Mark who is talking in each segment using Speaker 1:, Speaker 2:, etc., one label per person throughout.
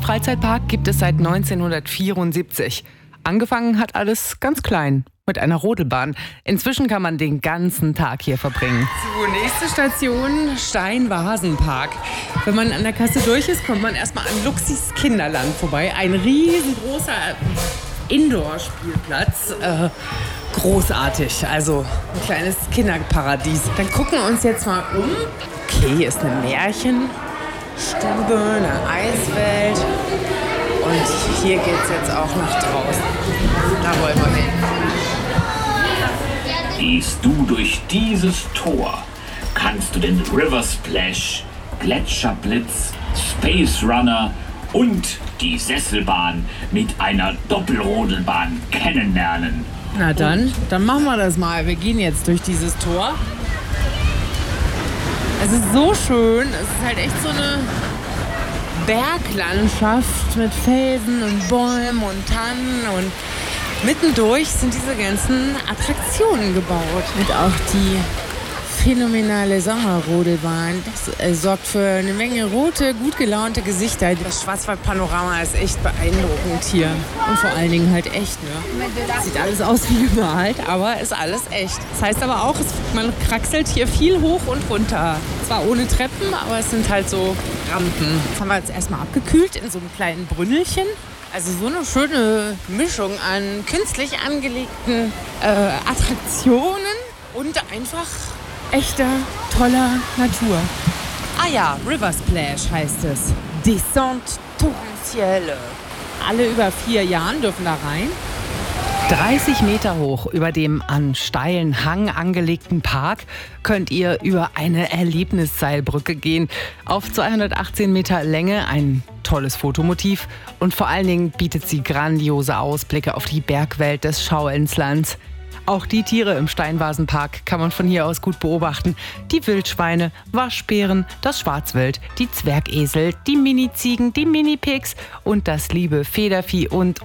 Speaker 1: Freizeitpark gibt es seit 1974. Angefangen hat alles ganz klein, mit einer Rodelbahn. Inzwischen kann man den ganzen Tag hier verbringen.
Speaker 2: So, nächste Station, Steinvasenpark. Wenn man an der Kasse durch ist, kommt man erstmal an Luxis Kinderland vorbei. Ein riesengroßer Indoor-Spielplatz. Großartig, also ein kleines Kinderparadies. Dann gucken wir uns jetzt mal um. Okay, ist eine Märchenstube, eine Eiswelt. Und hier geht's jetzt auch nach draußen. Da wollen wir hin.
Speaker 3: Gehst du durch dieses Tor, kannst du den River Splash, Gletscherblitz, Space Runner und die Sesselbahn mit einer Doppelrodelbahn kennenlernen.
Speaker 2: Na dann machen wir das mal. Wir gehen jetzt durch dieses Tor. Es ist so schön. Es ist halt echt so eine Berglandschaft mit Felsen und Bäumen und Tannen. Und mittendurch sind diese ganzen Attraktionen gebaut. Und auch die phänomenale Sommerrodelbahn. Das sorgt für eine Menge rote, gut gelaunte Gesichter. Das Schwarzwaldpanorama ist echt beeindruckend hier. Und vor allen Dingen halt echt. Ne? Sieht alles aus wie gemalt, aber ist alles echt. Das heißt aber auch, man kraxelt hier viel hoch und runter. Zwar ohne Treppen, aber es sind halt so Rampen. Jetzt haben wir jetzt erstmal abgekühlt in so einem kleinen Brünnelchen. Also so eine schöne Mischung an künstlich angelegten Attraktionen und einfach echter, toller Natur. Ah ja, River Splash heißt es. Descente torrentielle. Alle über 4 Jahren dürfen da rein.
Speaker 1: 30 Meter hoch über dem an steilen Hang angelegten Park könnt ihr über eine Erlebnisseilbrücke gehen. Auf 218 Meter Länge, ein tolles Fotomotiv und vor allen Dingen bietet sie grandiose Ausblicke auf die Bergwelt des Schauinslands. Auch die Tiere im Steinvasenpark kann man von hier aus gut beobachten. Die Wildschweine, Waschbären, das Schwarzwild, die Zwergesel, die Mini-Ziegen, die Mini-Pigs und das liebe Federvieh und.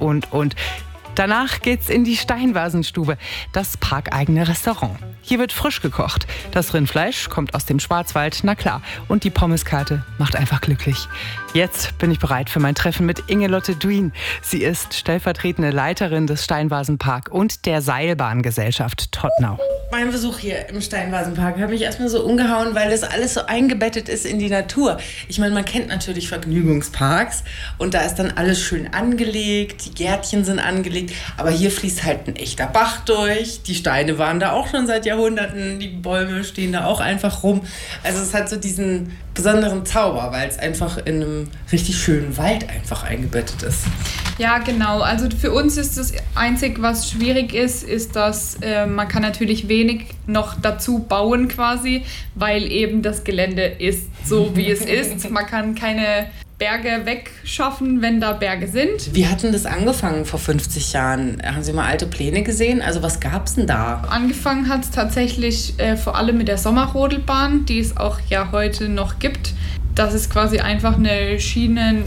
Speaker 1: Danach geht's in die Steinvasenstube, das parkeigene Restaurant. Hier wird frisch gekocht. Das Rindfleisch kommt aus dem Schwarzwald, na klar. Und die Pommeskarte macht einfach glücklich. Jetzt bin ich bereit für mein Treffen mit Ingelotte Duin. Sie ist stellvertretende Leiterin des Steinvasenpark und der Seilbahngesellschaft Todtnau.
Speaker 2: Mein Besuch hier im Steinvasenpark hat mich erstmal so umgehauen, weil das alles so eingebettet ist in die Natur. Ich meine, man kennt natürlich Vergnügungsparks und da ist dann alles schön angelegt, die Gärtchen sind angelegt, aber hier fließt halt ein echter Bach durch. Die Steine waren da auch schon seit Jahrhunderten, die Bäume stehen da auch einfach rum. Also es hat so diesen besonderen Zauber, weil es einfach in einem richtig schönen Wald einfach eingebettet ist.
Speaker 4: Ja, genau. Also für uns ist das Einzige, was schwierig ist, dass man kann natürlich wenig noch dazu bauen quasi, weil eben das Gelände ist so, wie es ist. Man kann keine Berge wegschaffen, wenn da Berge sind.
Speaker 2: Wie hat denn das angefangen vor 50 Jahren? Haben Sie mal alte Pläne gesehen? Also was gab es denn da?
Speaker 4: Angefangen hat es tatsächlich vor allem mit der Sommerrodelbahn, die es auch ja heute noch gibt. Das ist quasi einfach eine Schiene,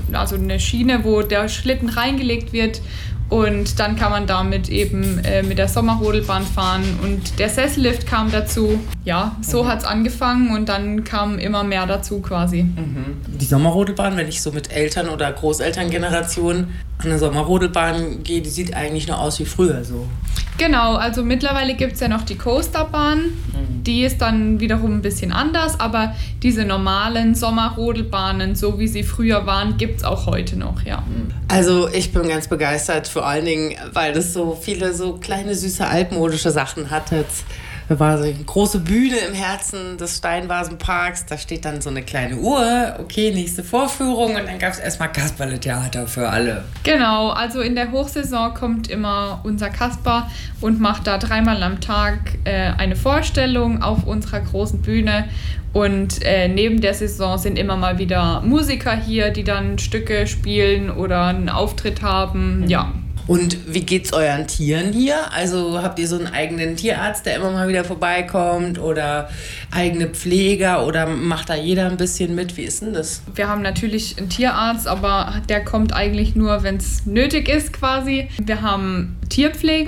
Speaker 4: wo der Schlitten reingelegt wird und dann kann man damit eben mit der Sommerrodelbahn fahren und der Sessellift kam dazu. Ja, so hat es angefangen und dann kam immer mehr dazu quasi.
Speaker 2: Die Sommerrodelbahn, wenn ich so mit Eltern- oder Großelterngenerationen an eine Sommerrodelbahn gehe, die sieht eigentlich noch aus wie früher so.
Speaker 4: Genau, also mittlerweile gibt es ja noch die Coasterbahn, die ist dann wiederum ein bisschen anders, aber diese normalen Sommerrodelbahnen, so wie sie früher waren, gibt es auch heute noch, ja.
Speaker 2: Also ich bin ganz begeistert, vor allen Dingen, weil das so viele so kleine, süße, altmodische Sachen hat jetzt. Da war so eine große Bühne im Herzen des Steinvasenparks. Da steht dann so eine kleine Uhr. Okay, nächste Vorführung. Und dann gab es erstmal Kasperle-Theater für alle.
Speaker 4: Genau, also in der Hochsaison kommt immer unser Kasper und macht da 3-mal am Tag eine Vorstellung auf unserer großen Bühne. Und neben der Saison sind immer mal wieder Musiker hier, die dann Stücke spielen oder einen Auftritt haben. Ja.
Speaker 2: Und wie geht's euren Tieren hier? Also habt ihr so einen eigenen Tierarzt, der immer mal wieder vorbeikommt oder eigene Pfleger oder macht da jeder ein bisschen mit? Wie ist denn das?
Speaker 4: Wir haben natürlich einen Tierarzt, aber der kommt eigentlich nur, wenn es nötig ist quasi. Wir haben Tierpfleger,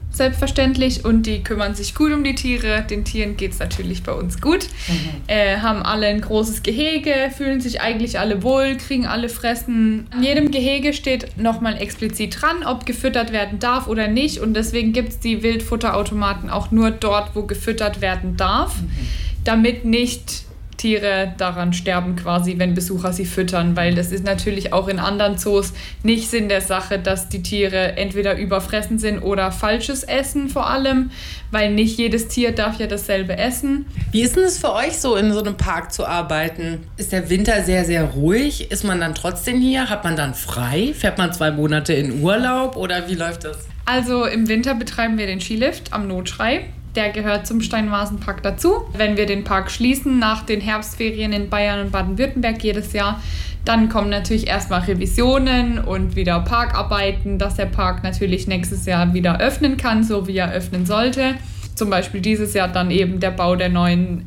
Speaker 4: selbstverständlich, und die kümmern sich gut um die Tiere. Den Tieren geht es natürlich bei uns gut. Haben alle ein großes Gehege, fühlen sich eigentlich alle wohl, kriegen alle Fressen. In jedem Gehege steht nochmal explizit dran, ob gefüttert werden darf oder nicht, und deswegen gibt es die Wildfutterautomaten auch nur dort, wo gefüttert werden darf, damit nicht Tiere daran sterben quasi, wenn Besucher sie füttern, weil das ist natürlich auch in anderen Zoos nicht Sinn der Sache, dass die Tiere entweder überfressen sind oder falsches essen vor allem, weil nicht jedes Tier darf ja dasselbe essen.
Speaker 2: Wie ist denn es für euch so, in so einem Park zu arbeiten? Ist der Winter sehr, sehr ruhig? Ist man dann trotzdem hier? Hat man dann frei? Fährt man 2 Monate in Urlaub oder wie läuft das?
Speaker 4: Also im Winter betreiben wir den Skilift am Notschrei. Der gehört zum Steinvasenpark dazu. Wenn wir den Park schließen nach den Herbstferien in Bayern und Baden-Württemberg jedes Jahr, dann kommen natürlich erstmal Revisionen und wieder Parkarbeiten, dass der Park natürlich nächstes Jahr wieder öffnen kann, so wie er öffnen sollte. Zum Beispiel dieses Jahr dann eben der Bau der neuen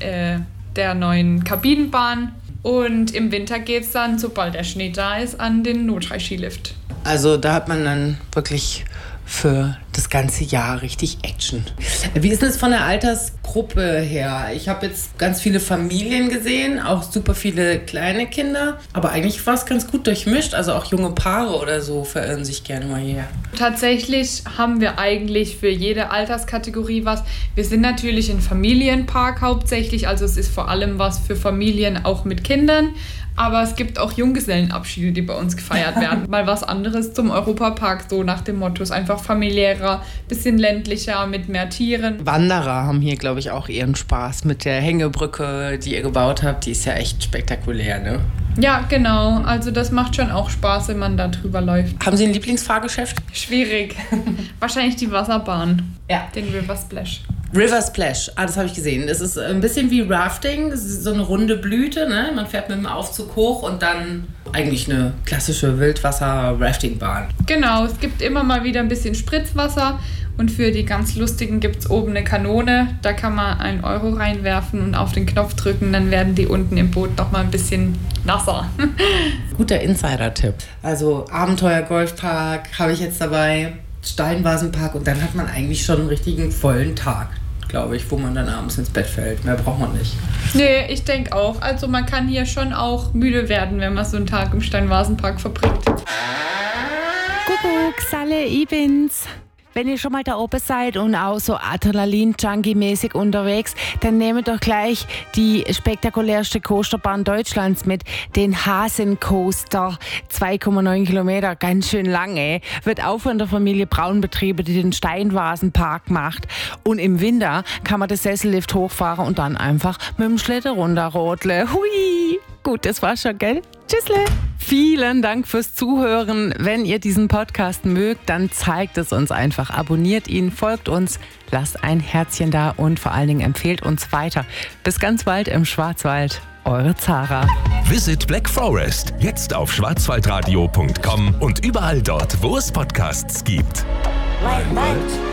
Speaker 4: Kabinenbahn. Und im Winter geht es dann, sobald der Schnee da ist, an den Notschrei-Skilift.
Speaker 2: Also da hat man dann wirklich für das ganze Jahr richtig Action. Wie ist es von der Altersgruppe her? Ich habe jetzt ganz viele Familien gesehen, auch super viele kleine Kinder. Aber eigentlich war es ganz gut durchmischt. Also auch junge Paare oder so verirren sich gerne mal hierher.
Speaker 4: Tatsächlich haben wir eigentlich für jede Alterskategorie was. Wir sind natürlich ein Familienpark hauptsächlich. Also es ist vor allem was für Familien, auch mit Kindern. Aber es gibt auch Junggesellenabschiede, die bei uns gefeiert werden. Mal was anderes zum Europapark, so nach dem Motto, ist einfach familiärer, bisschen ländlicher, mit mehr Tieren.
Speaker 2: Wanderer haben hier, glaube ich, auch ihren Spaß mit der Hängebrücke, die ihr gebaut habt. Die ist ja echt spektakulär, ne?
Speaker 4: Ja, genau. Also das macht schon auch Spaß, wenn man da drüber läuft.
Speaker 2: Haben Sie ein Lieblingsfahrgeschäft?
Speaker 4: Schwierig. Wahrscheinlich die Wasserbahn.
Speaker 2: Ja.
Speaker 4: Den River Splash.
Speaker 2: River Splash, das habe ich gesehen. Das ist ein bisschen wie Rafting. Das ist so eine runde Blüte, ne? Man fährt mit dem Aufzug hoch und dann eigentlich eine klassische Wildwasser-Rafting-Bahn.
Speaker 4: Genau, es gibt immer mal wieder ein bisschen Spritzwasser und für die ganz Lustigen gibt es oben eine Kanone. Da kann man 1 Euro reinwerfen und auf den Knopf drücken, dann werden die unten im Boot noch mal ein bisschen nasser.
Speaker 2: Guter Insider-Tipp. Also Abenteuer-Golfpark habe ich jetzt dabei, Steinvasenpark, und dann hat man eigentlich schon einen richtigen vollen Tag, glaube ich, wo man dann abends ins Bett fällt. Mehr braucht man nicht.
Speaker 4: Nee, ich denke auch. Also man kann hier schon auch müde werden, wenn man so einen Tag im Steinvasenpark verbringt.
Speaker 1: Kuckuck, Salle, ich bin's. Wenn ihr schon mal da oben seid und auch so Adrenalin-Junkie-mäßig unterwegs, dann nehmt doch gleich die spektakulärste Coasterbahn Deutschlands mit, den Hasencoaster. 2,9 Kilometer, ganz schön lang, ey. Wird auch von der Familie Braun betrieben, die den Steinvasenpark macht. Und im Winter kann man das Sessellift hochfahren und dann einfach mit dem Schlitten runterrodeln. Hui! Gut, das war's schon, gell? Tschüssle! Vielen Dank fürs Zuhören. Wenn ihr diesen Podcast mögt, dann zeigt es uns einfach. Abonniert ihn, folgt uns, lasst ein Herzchen da und vor allen Dingen empfehlt uns weiter. Bis ganz bald im Schwarzwald. Eure Zara.
Speaker 5: Visit Black Forest. Jetzt auf schwarzwaldradio.com und überall dort, wo es Podcasts gibt.
Speaker 6: Right.